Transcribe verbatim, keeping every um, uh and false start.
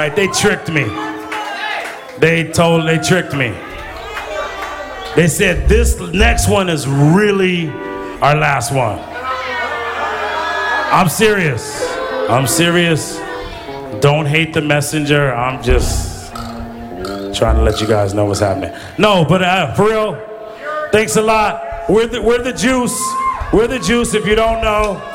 right, they tricked me. They told, they tricked me. They said this next one is really our last one. I'm serious. I'm serious. Don't hate the messenger. I'm just trying to let you guys know what's happening. No, but uh, for real, thanks a lot. We're the, we're the juice. We're the juice if you don't know.